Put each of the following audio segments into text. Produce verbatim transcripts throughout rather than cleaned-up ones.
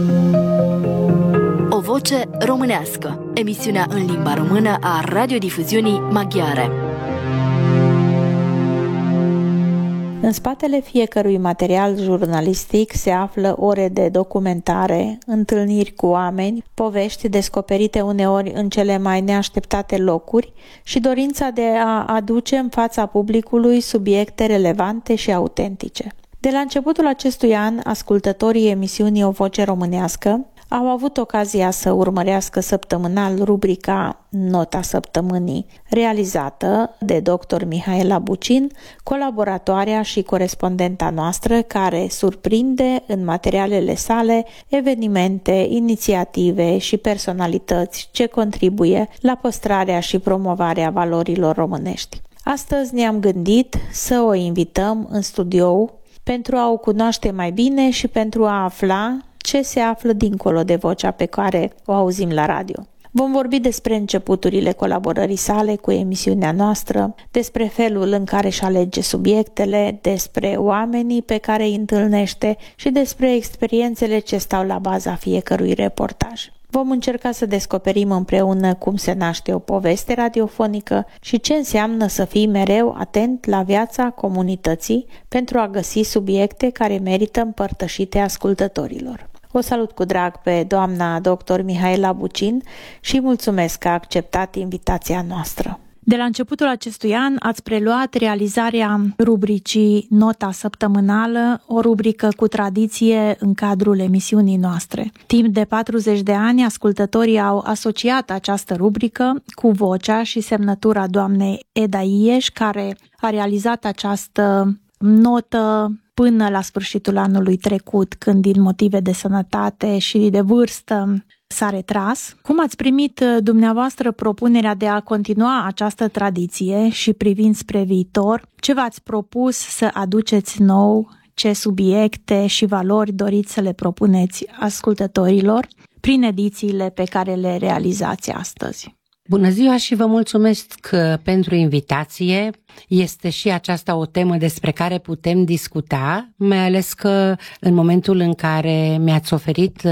O voce românească, emisiunea în limba română a radiodifuziunii maghiare. În spatele fiecărui material jurnalistic se află ore de documentare, întâlniri cu oameni, povești descoperite uneori în cele mai neașteptate locuri și dorința de a aduce în fața publicului subiecte relevante și autentice. De la începutul acestui an, ascultătorii emisiunii O Voce Românească au avut ocazia să urmărească săptămânal rubrica Nota Săptămânii, realizată de doctor Mihaela Bucin, colaboratoarea și corespondenta noastră, care surprinde în materialele sale evenimente, inițiative și personalități ce contribuie la păstrarea și promovarea valorilor românești. Astăzi ne-am gândit să o invităm în studio pentru a o cunoaște mai bine și pentru a afla ce se află dincolo de vocea pe care o auzim la radio. Vom vorbi despre începuturile colaborării sale cu emisiunea noastră, despre felul în care își alege subiectele, despre oamenii pe care îi întâlnește și despre experiențele ce stau la baza fiecărui reportaj. Vom încerca să descoperim împreună cum se naște o poveste radiofonică și ce înseamnă să fii mereu atent la viața comunității pentru a găsi subiecte care merită împărtășite ascultătorilor. O salut cu drag pe doamna doctor Mihaela Bucin și mulțumesc că a acceptat invitația noastră. De la începutul acestui an ați preluat realizarea rubricii Nota Săptămânală, o rubrică cu tradiție în cadrul emisiunii noastre. Timp de patruzeci de ani, ascultătorii au asociat această rubrică cu vocea și semnătura doamnei Eda Ieș, care a realizat această notă până la sfârșitul anului trecut, când din motive de sănătate și de vârstă s-a retras. Cum ați primit dumneavoastră propunerea de a continua această tradiție și privind spre viitor, ce v-ați propus să aduceți nou, ce subiecte și valori doriți să le propuneți ascultătorilor prin edițiile pe care le realizați astăzi? Bună ziua și vă mulțumesc pentru invitație. Este și aceasta o temă despre care putem discuta, mai ales că în momentul în care mi-ați oferit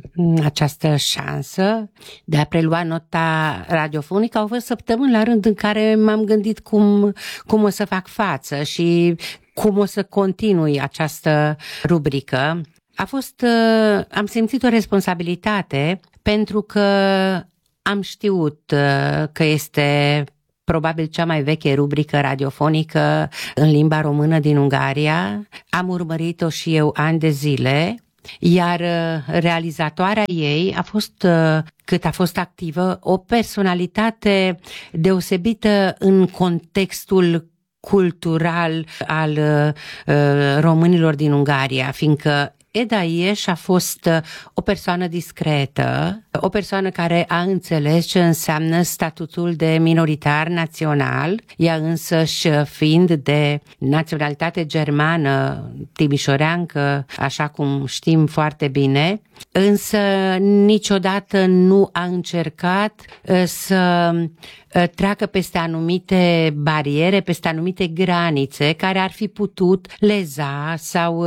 această șansă de a prelua nota radiofonică, au fost săptămâni la rând în care m-am gândit cum, cum o să fac față și cum o să continui această rubrică. A fost, am simțit o responsabilitate pentru că am știut că este probabil cea mai veche rubrică radiofonică în limba română din Ungaria. Am urmărit-o și eu ani de zile, iar realizatoarea ei a fost, cât a fost activă, o personalitate deosebită în contextul cultural al românilor din Ungaria, fiindcă Eda Ieș a fost o persoană discretă, o persoană care a înțeles ce înseamnă statutul de minoritar național, ea însăși fiind de naționalitate germană, timișoreancă, așa cum știm foarte bine, însă niciodată nu a încercat să treacă peste anumite bariere, peste anumite granițe care ar fi putut leza sau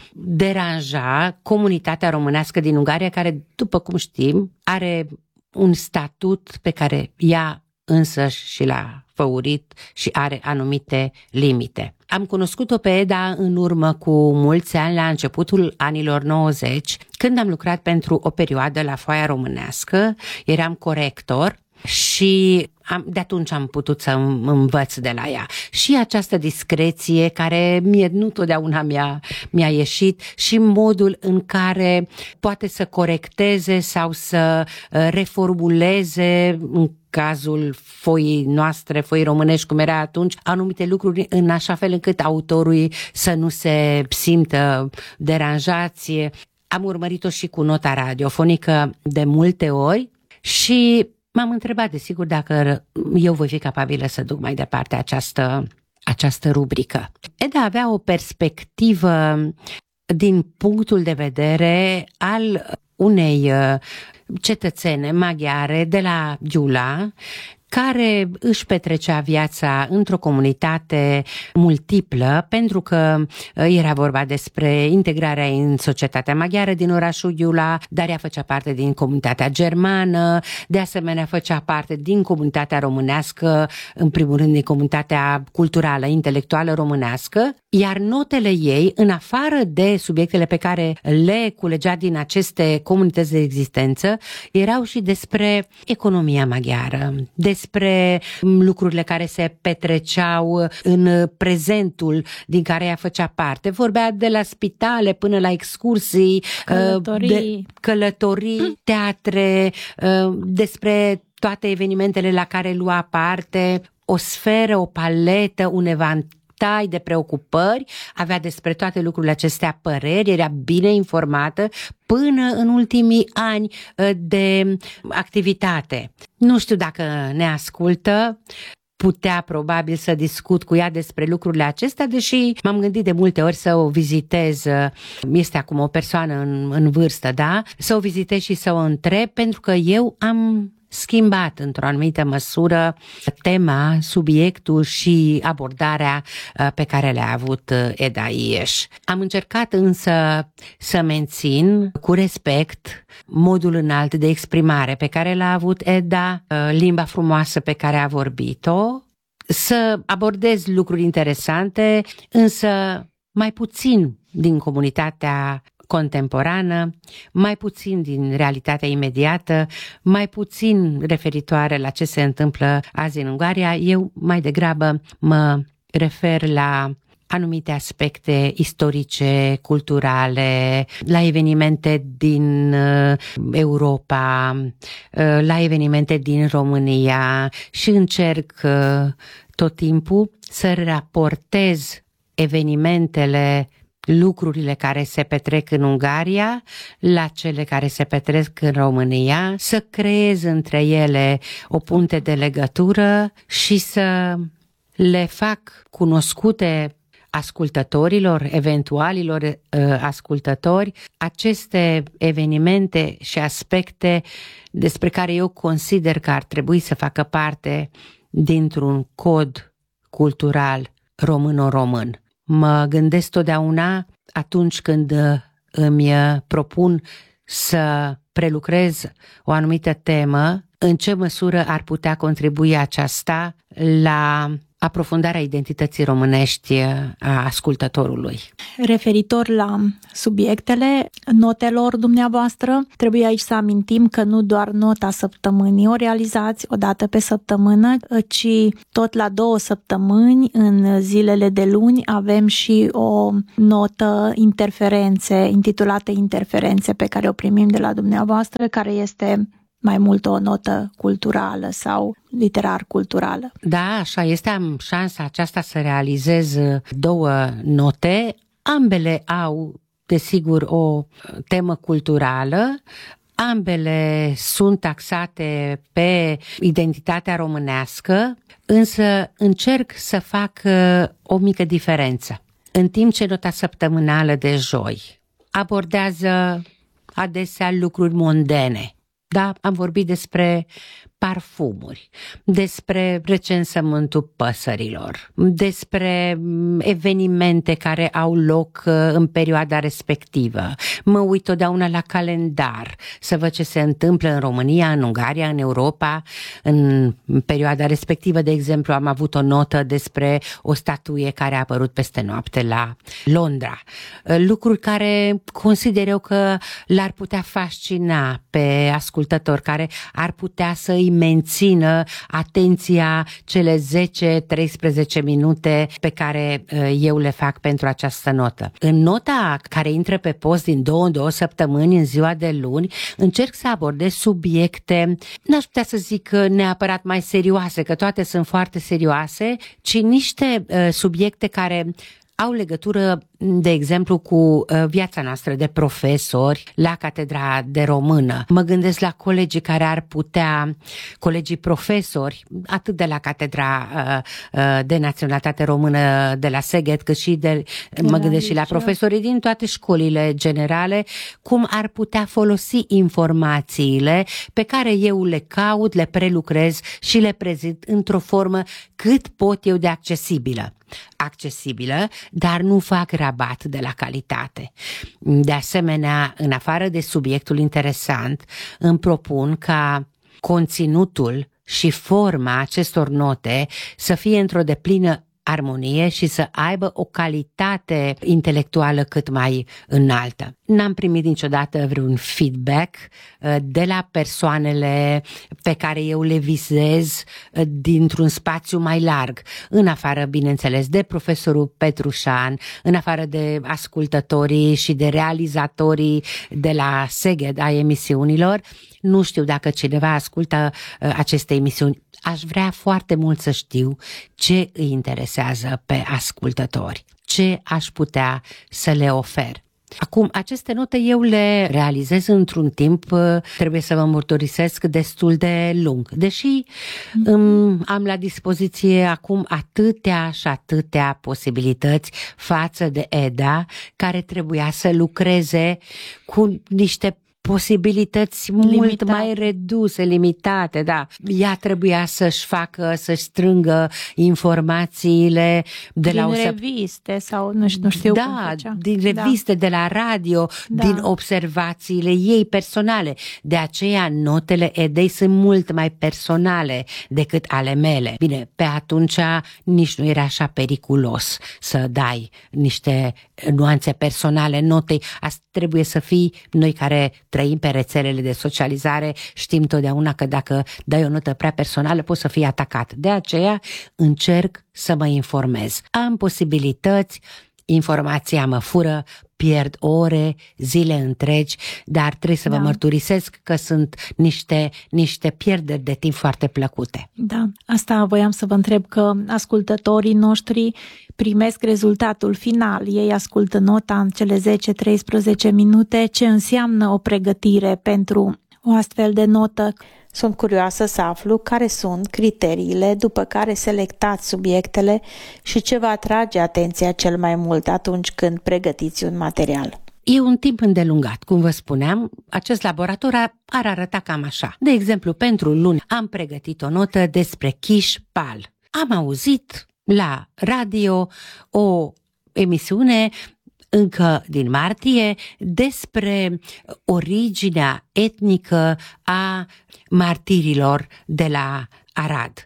deranja comunitatea românească din Ungaria, care, după cum știm, are un statut pe care ea însăși și l-a făurit și are anumite limite. Am cunoscut-o pe Eda în urmă cu mulți ani, la începutul anilor nouăzeci, când am lucrat pentru o perioadă la Foaia Românească, eram corector și am, de atunci am putut să învăț de la ea. Și această discreție care mie nu totdeauna mi-a, mi-a ieșit și modul în care poate să corecteze sau să reformuleze, în cazul foii noastre, foii românești cum era atunci, anumite lucruri în așa fel încât autorul să nu se simtă deranjați. Am urmărit-o și cu nota radiofonică de multe ori și m-am întrebat, desigur, dacă eu voi fi capabilă să duc mai departe această, această rubrică. Eda avea o perspectivă din punctul de vedere al unei cetățene maghiare de la Giula, care își petrecea viața într-o comunitate multiplă, pentru că era vorba despre integrarea în societatea maghiară din orașul Iula, dar ea făcea parte din comunitatea germană, de asemenea făcea parte din comunitatea românească, în primul rând din comunitatea culturală, intelectuală românească, iar notele ei, în afară de subiectele pe care le culegea din aceste comunități de existență, erau și despre economia maghiară, despre lucrurile care se petreceau în prezentul din care ea făcea parte. Vorbea de la spitale până la excursii, călătorii, de călătorii teatre, despre toate evenimentele la care lua parte, o sferă, o paletă, un evantai de preocupări, avea despre toate lucrurile acestea păreri, era bine informată până în ultimii ani de activitate. Nu știu dacă ne ascultă, putea probabil să discut cu ea despre lucrurile acestea, deși m-am gândit de multe ori să o vizitez, este acum o persoană în, în vârstă, da? Să o vizitez și să o întreb, pentru că eu am schimbat într-o anumită măsură tema, subiectul și abordarea pe care le-a avut Eda Ieș. Am încercat însă să mențin cu respect modul înalt de exprimare pe care l-a avut Eda, limba frumoasă pe care a vorbit-o, să abordez lucruri interesante, însă mai puțin din comunitatea contemporană, mai puțin din realitatea imediată, mai puțin referitoare la ce se întâmplă azi în Ungaria. Eu mai degrabă mă refer la anumite aspecte istorice, culturale, la evenimente din Europa, la evenimente din România și încerc tot timpul să raportez evenimentele, lucrurile care se petrec în Ungaria la cele care se petrec în România, să creez între ele o punte de legătură și să le fac cunoscute ascultătorilor, eventualilor uh, ascultători, aceste evenimente și aspecte despre care eu consider că ar trebui să facă parte dintr-un cod cultural româno-român. Mă gândesc totdeauna atunci când îmi propun să prelucrez o anumită temă, în ce măsură ar putea contribui aceasta la aprofundarea identității românești a ascultătorului. Referitor la subiectele notelor dumneavoastră, trebuie aici să amintim că nu doar nota săptămânii o realizați o dată pe săptămână, ci tot la două săptămâni, în zilele de luni, avem și o notă interferențe, intitulată Interferențe, pe care o primim de la dumneavoastră, care este mai mult o notă culturală sau literar-culturală. Da, așa este, am șansa aceasta să realizez două note. Ambele au, desigur, o temă culturală, ambele sunt taxate pe identitatea românească, însă încerc să fac o mică diferență. În timp ce nota săptămânală de joi abordează adesea lucruri mondene, da, am vorbit despre parfumuri, despre recensământul păsărilor, despre evenimente care au loc în perioada respectivă. Mă uit totdeauna la calendar să văd ce se întâmplă în România, în Ungaria, în Europa. În perioada respectivă, de exemplu, am avut o notă despre o statuie care a apărut peste noapte la Londra. Lucruri care consider eu că l-ar putea fascina pe ascultători, care ar putea să îi mențină atenția cele zece treisprezece minute pe care eu le fac pentru această notă. În nota care intră pe post din două în două săptămâni, în ziua de luni, încerc să abordez subiecte, n-aș putea să zic neapărat mai serioase, că toate sunt foarte serioase, ci niște uh, subiecte care au legătură, de exemplu, cu viața noastră de profesori la Catedra de Română. Mă gândesc la colegii care ar putea, colegii profesori, atât de la Catedra de Naționalitate Română de la Szeged, cât și de, de mă gândesc și la profesorii din toate școlile generale, cum ar putea folosi informațiile pe care eu le caut, le prelucrez și le prezint într-o formă cât pot eu de accesibilă. accesibilă, dar nu fac rabat de la calitate. De asemenea, în afară de subiectul interesant, îmi propun ca conținutul și forma acestor note să fie într-o deplină armonie și să aibă o calitate intelectuală cât mai înaltă. N-am primit niciodată vreun feedback de la persoanele pe care eu le vizez dintr-un spațiu mai larg, în afară, bineînțeles, de profesorul Petrușan, în afară de ascultătorii și de realizatorii de la Szeged a emisiunilor. Nu știu dacă cineva ascultă aceste emisiuni. Aș vrea foarte mult să știu ce îi interesează pe ascultători, ce aș putea să le ofer. Acum, aceste note eu le realizez într-un timp, trebuie să vă mărturisesc, destul de lung, deși um, am la dispoziție acum atâtea și atâtea posibilități față de Eda, care trebuia să lucreze cu niște posibilități Limitat. mult mai reduse, limitate, da. Ea trebuia să-și facă, să-și strângă informațiile de din la o reviste sau nu știu, nu știu da, cum făcea. din reviste, da. de la radio, da. din observațiile ei personale. De aceea notele Edei sunt mult mai personale decât ale mele. Bine, pe atunci nici nu era așa periculos să dai niște nuanțe personale notei. Asta trebuie să fii, noi care trăim pe rețelele de socializare, știm totdeauna că dacă dai o notă prea personală poți să fii atacat. De aceea încerc să mă informez. Am posibilități, informația mă fură, pierd ore, zile întregi, dar trebuie să vă da. mărturisesc că sunt niște, niște pierderi de timp foarte plăcute. Da, asta voiam să vă întreb, că ascultătorii noștri primesc rezultatul final. Ei ascultă nota în cele zece treisprezece minute. Ce înseamnă o pregătire pentru o astfel de notă? Sunt curioasă să aflu care sunt criteriile după care selectați subiectele și ce vă atrage atenția cel mai mult atunci când pregătiți un material. E un timp îndelungat, cum vă spuneam, acest laborator ar arăta cam așa. De exemplu, pentru luni am pregătit o notă despre Kish-Pal. Am auzit la radio o emisiune încă din martie despre originea etnică a martirilor de la Arad,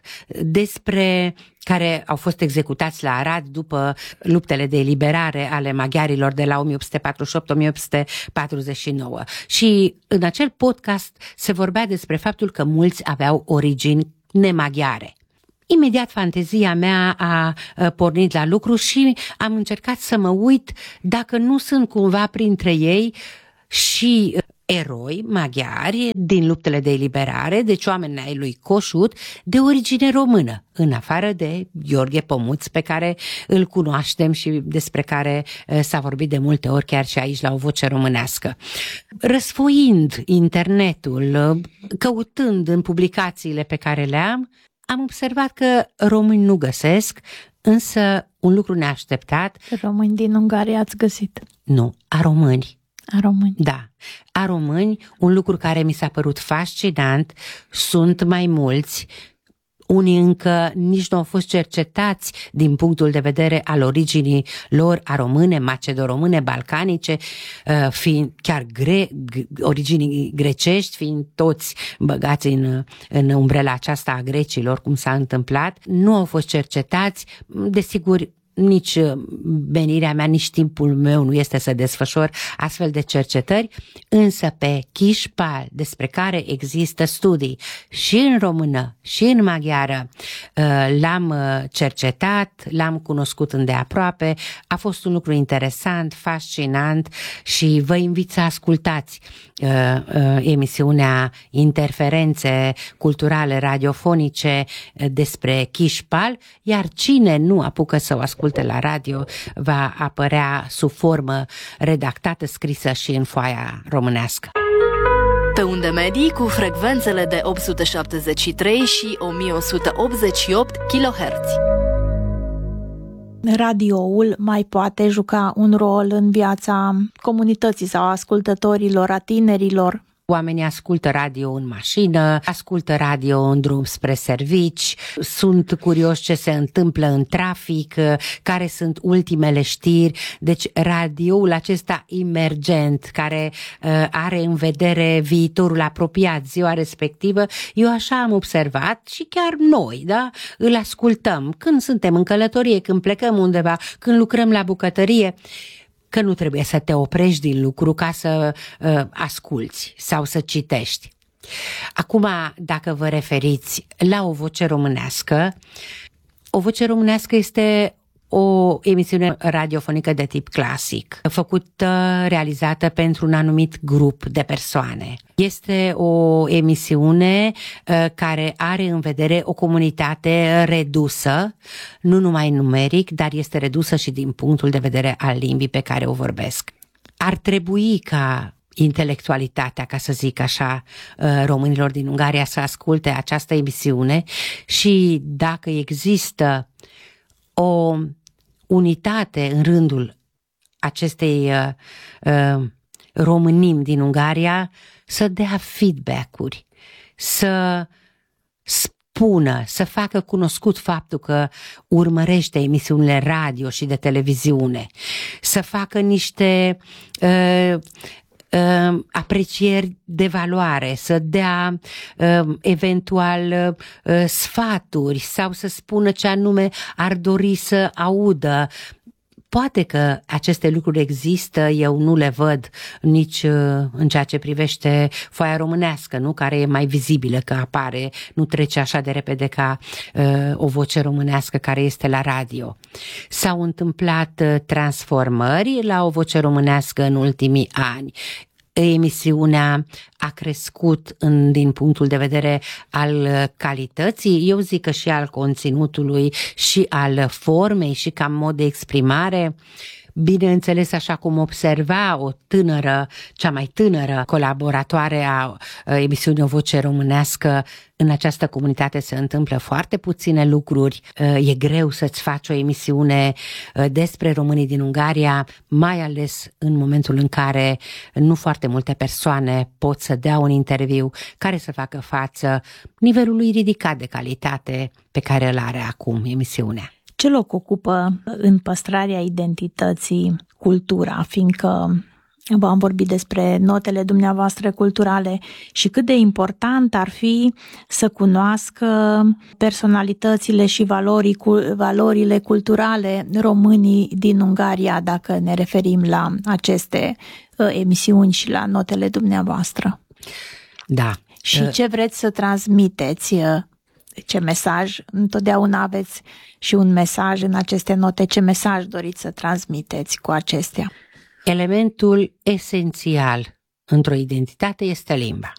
despre care au fost executați la Arad după luptele de eliberare ale maghiarilor de la o mie opt sute patruzeci și opt - o mie opt sute patruzeci și nouă. Și în acel podcast se vorbea despre faptul că mulți aveau origini nemaghiare. Imediat fantezia mea a pornit la lucru și am încercat să mă uit dacă nu sunt cumva printre ei și eroi maghiari din luptele de eliberare, deci oameni ai lui Coșut, de origine română, în afară de Gheorghe Pămuț, pe care îl cunoaștem și despre care s-a vorbit de multe ori chiar și aici la O Voce Românească. Răsfoind internetul, căutând în publicațiile pe care le am, am observat că români nu găsesc, însă un lucru neașteptat. Români din Ungaria ați găsit? Nu, a români. A români. Da, a români, un lucru care mi s-a părut fascinant, sunt mai mulți, unii încă nici nu au fost cercetați din punctul de vedere al originii lor, a române, macedo-române, balcanice, fiind chiar gre, originii grecești, fiind toți băgați în, în umbrela aceasta a grecilor, cum s-a întâmplat, nu au fost cercetați, desigur. Nici menirea mea, nici timpul meu nu este să desfășor astfel de cercetări, însă pe Kish-Pal, despre care există studii și în română și în maghiară, l-am cercetat, l-am cunoscut îndeaproape, a fost un lucru interesant, fascinant și vă invit să ascultați emisiunea Interferențe culturale radiofonice despre Kish-Pal, iar cine nu apucă să o asculte asculte la radio, va apărea sub formă redactată, scrisă și în foaia românească. Pe unde medii cu frecvențele de opt sute șaptezeci și trei și o mie o sută optzeci și opt kilohertz. Radioul mai poate juca un rol în viața comunității sau a ascultătorilor, a tinerilor? Oamenii ascultă radio în mașină, ascultă radio în drum spre servici, sunt curioși ce se întâmplă în trafic, care sunt ultimele știri. Deci radioul acesta emergent, care uh, are în vedere viitorul apropiat, ziua respectivă, eu așa am observat și chiar noi, da, îl ascultăm când suntem în călătorie, când plecăm undeva, când lucrăm la bucătărie, că nu trebuie să te oprești din lucru ca să uh, asculți sau să citești. Acum, dacă vă referiți la o voce românească, o voce românească este o emisiune radiofonică de tip clasic, făcută, realizată pentru un anumit grup de persoane. Este o emisiune uh, care are în vedere o comunitate redusă, nu numai numeric, dar este redusă și din punctul de vedere al limbii pe care o vorbesc. Ar trebui ca intelectualitatea, ca să zic așa, românilor din Ungaria să asculte această emisiune și dacă există o unitate în rândul acestei uh, uh, românim din Ungaria, să dea feedback-uri, să spună, să facă cunoscut faptul că urmărește emisiunile radio și de televiziune, să facă niște uh, uh, aprecieri de valoare, să dea uh, eventual uh, sfaturi sau să spună ce anume ar dori să audă. Poate că aceste lucruri există, eu nu le văd nici uh, în ceea ce privește foaia românească, nu? Care e mai vizibilă, că apare, nu trece așa de repede ca uh, o voce românească care este la radio. S-au întâmplat uh, transformări la o voce românească în ultimii ani. Emisiunea a crescut în, din punctul de vedere al calității, eu zic că și al conținutului și al formei și ca mod de exprimare. Bineînțeles, așa cum observa o tânără, cea mai tânără colaboratoare a emisiunii O Voce Românească, în această comunitate se întâmplă foarte puține lucruri, e greu să-ți faci o emisiune despre românii din Ungaria, mai ales în momentul în care nu foarte multe persoane pot să dea un interviu care să facă față nivelului ridicat de calitate pe care îl are acum emisiunea. Ce loc ocupă în păstrarea identității cultura, fiindcă v-am vorbit despre notele dumneavoastră culturale și cât de important ar fi să cunoască personalitățile și valorii, valorile culturale românii din Ungaria, dacă ne referim la aceste emisiuni și la notele dumneavoastră? Da. Și ce vreți să transmiteți? Ce mesaj? Întotdeauna aveți și un mesaj în aceste note. Ce mesaj doriți să transmiteți cu acestea? Elementul esențial într-o identitate este limba.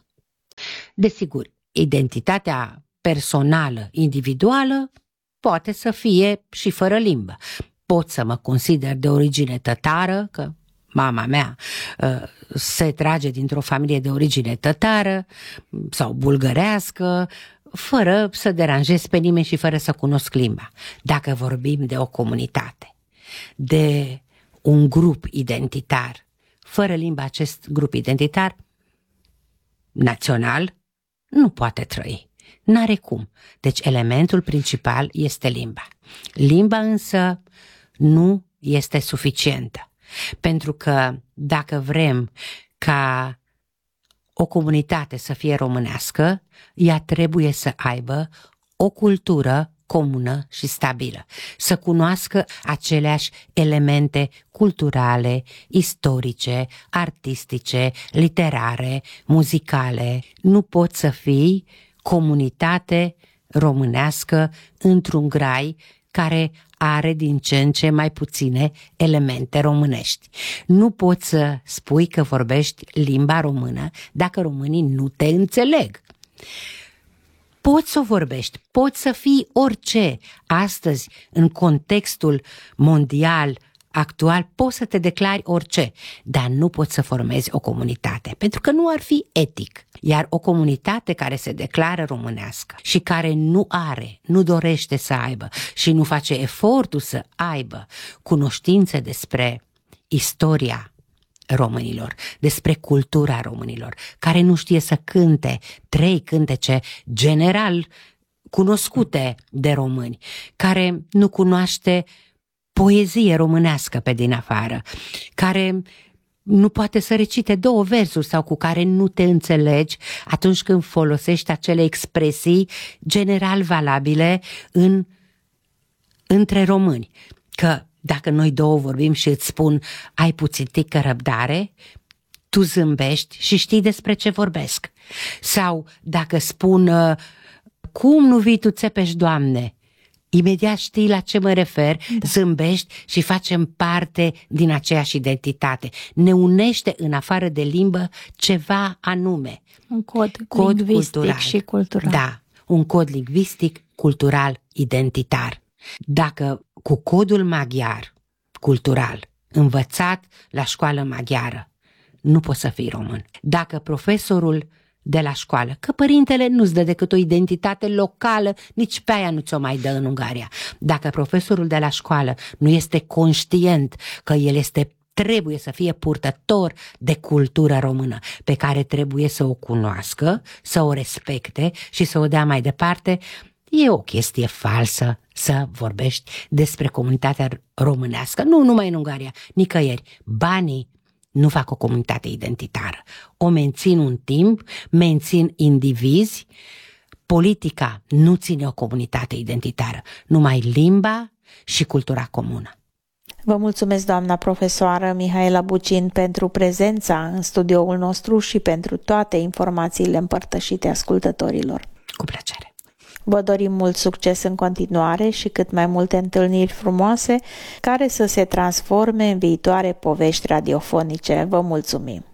Desigur, identitatea personală, individuală, poate să fie și fără limbă. Pot să mă consider de origine tătară, că mama mea uh, se trage dintr-o familie de origine tătară sau bulgărească, fără să deranjez pe nimeni și fără să cunosc limba. Dacă vorbim de o comunitate, de un grup identitar, fără limba acest grup identitar național nu poate trăi. N-are cum. Deci elementul principal este limba. Limba însă nu este suficientă. Pentru că dacă vrem ca o comunitate să fie românească, ea trebuie să aibă o cultură comună și stabilă, să cunoască aceleași elemente culturale, istorice, artistice, literare, muzicale. Nu poți să fii comunitate românească într-un grai care are din ce în ce mai puține elemente românești. Nu poți să spui că vorbești limba română dacă românii nu te înțeleg. Poți să o vorbești, poți să fii orice. Astăzi, în contextul mondial actual, poți să te declari orice, dar nu poți să formezi o comunitate, pentru că nu ar fi etic. Iar o comunitate care se declară românească și care nu are, nu dorește să aibă și nu face efortul să aibă cunoștințe despre istoria românilor, despre cultura românilor, care nu știe să cânte trei cântece general cunoscute de români, care nu cunoaște poezie românească pe din afară, care nu poate să recite două versuri sau cu care nu te înțelegi atunci când folosești acele expresii general valabile în, între români. Că dacă noi două vorbim și îți spun ai puțitică răbdare, tu zâmbești și știi despre ce vorbesc. Sau dacă spun cum nu vii tu țepeș, Doamne, imediat știi la ce mă refer, da. Zâmbești și facem parte din aceeași identitate. Ne unește în afară de limbă ceva anume. Un cod, cod lingvistic cultural. și cultural. Da, un cod lingvistic, cultural, identitar. Dacă cu codul maghiar, cultural, învățat la școală maghiară, nu poți să fii român. Dacă profesorul de la școală, că părintele nu-ți dă decât o identitate locală, nici pe aia nu ți-o mai dă în Ungaria. Dacă profesorul de la școală nu este conștient că el este, trebuie să fie purtător de cultură română, pe care trebuie să o cunoască, să o respecte și să o dea mai departe, e o chestie falsă să vorbești despre comunitatea românească, nu numai în Ungaria, nicăieri. Banii nu fac o comunitate identitară. O mențin un timp, mențin indivizi. Politica nu ține o comunitate identitară, numai limba și cultura comună. Vă mulțumesc, doamna profesoară Mihaela Bucin, pentru prezența în studioul nostru și pentru toate informațiile împărtășite ascultătorilor. Cu plăcere! Vă dorim mult succes în continuare și cât mai multe întâlniri frumoase care să se transforme în viitoare povești radiofonice. Vă mulțumim!